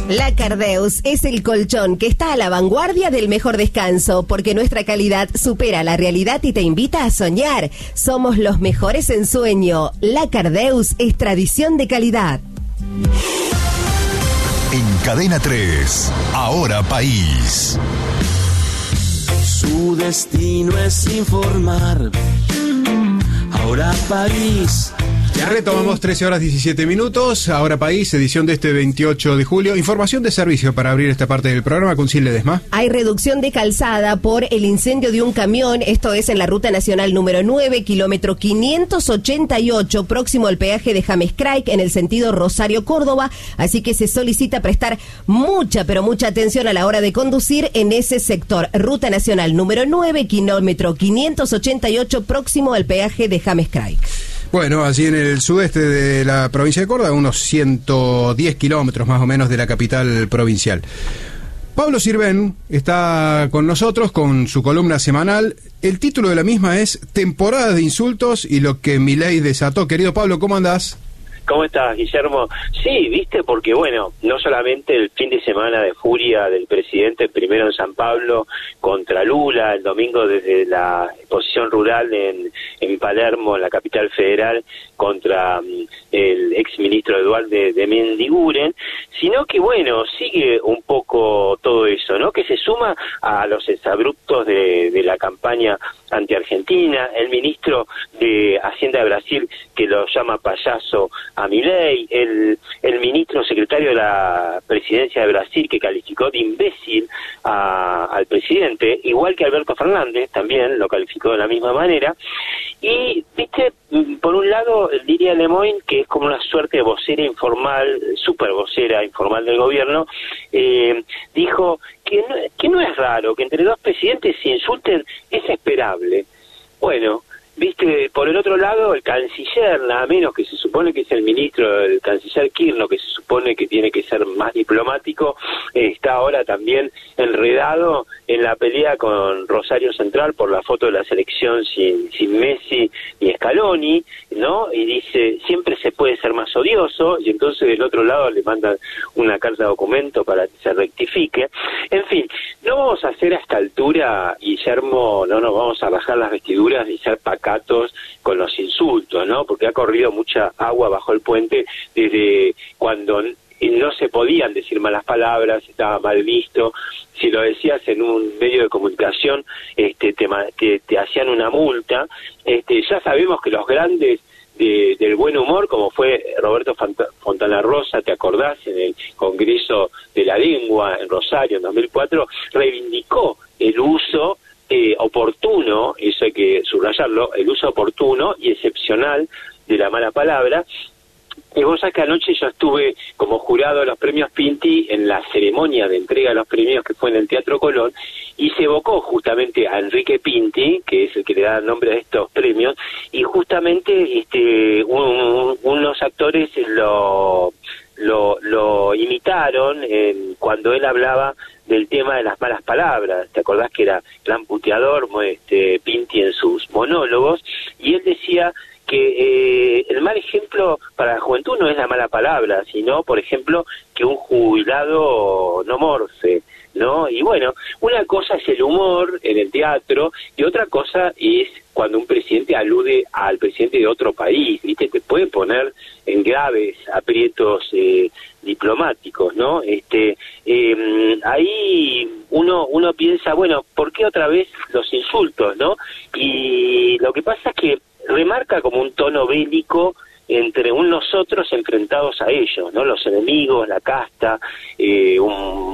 La Cardeus es el colchón que está a la vanguardia del mejor descanso, porque nuestra calidad supera la realidad y te invita a soñar. Somos los mejores en sueño. La Cardeus es tradición de calidad. En Cadena 3, Ahora País. Su destino es informar. Ahora País. Ya retomamos 13 horas 17 minutos. Ahora País, edición de este 28 de julio. Información de servicio para abrir esta parte del programa con Sil Ledesma. Hay reducción de calzada por el incendio de un camión. Esto es en la ruta nacional número 9, kilómetro 588, próximo al peaje de James Craig, en el sentido Rosario-Córdoba. Así que se solicita prestar mucha, pero mucha atención a la hora de conducir en ese sector. Ruta nacional número 9, kilómetro 588, próximo al peaje de James Craig. Bueno, allí en el sudeste de la provincia de Córdoba, unos 110 kilómetros más o menos de la capital provincial. Pablo Sirven está con nosotros con su columna semanal. El título de la misma es Temporada de insultos y lo que Milei desató. Querido Pablo, ¿cómo andás? ¿Cómo estás, Guillermo? Sí, viste, porque bueno, no solamente el fin de semana de furia del presidente, primero en San Pablo contra Lula, el domingo desde la exposición rural en Palermo, en la capital federal, contra el exministro Eduardo de Mendiguren, sino que bueno, sigue un poco todo eso, ¿no? Que se suma a los exabruptos de la campaña anti-Argentina, el ministro de Hacienda de Brasil que lo llama payaso a Milei, el ministro secretario de la presidencia de Brasil que calificó de imbécil al presidente, igual que Alberto Fernández, también lo calificó de la misma manera. Y, viste, por un lado, Lilia Lemoyne, que es como una suerte de vocera informal, super vocera informal del gobierno, dijo que no es raro, que entre dos presidentes se insulten, es esperable. Bueno, viste, por el otro lado, el canciller, nada menos, que se supone que es el ministro, el canciller Kirchner, que se supone que tiene que ser más diplomático, está ahora también enredado en la pelea con Rosario Central por la foto de la selección sin Messi ni Scaloni, ¿no? Y dice, siempre se puede ser más odioso, y entonces del otro lado le mandan una carta de documento para que se rectifique. En fin, no vamos a hacer a esta altura, Guillermo, no nos vamos a bajar las vestiduras y ser pacatos con los insultos, ¿no? Porque ha corrido mucha agua bajo el puente desde cuando no se podían decir malas palabras, estaba mal visto. Si lo decías en un medio de comunicación, te hacían una multa. Ya sabemos que los grandes del buen humor, como fue Roberto Fontana Rosa, ¿te acordás? En el Congreso de la Lengua en Rosario en 2004, reivindicó el uso oportuno, eso hay que subrayarlo, el uso oportuno y excepcional de la mala palabra. Y vos sabés que anoche yo estuve como jurado de los premios Pinti en la ceremonia de entrega de los premios que fue en el Teatro Colón, y se evocó justamente a Enrique Pinti, que es el que le da nombre a estos premios, y justamente unos actores lo imitaron cuando él hablaba del tema de las malas palabras. ¿Te acordás que era gran puteador Pinti en sus monólogos? Y él decía que el mal ejemplo para la juventud no es la mala palabra, sino, por ejemplo, que un jubilado no morfe, ¿no? Y bueno, una cosa es el humor en el teatro y otra cosa es cuando un presidente alude al presidente de otro país, ¿viste? Te puede poner en graves aprietos diplomáticos, ¿no? Ahí uno piensa, bueno, ¿por qué otra vez los insultos, no? Y lo que pasa es que remarca como un tono bélico entre nosotros enfrentados a ellos, ¿no? Los enemigos, la casta, un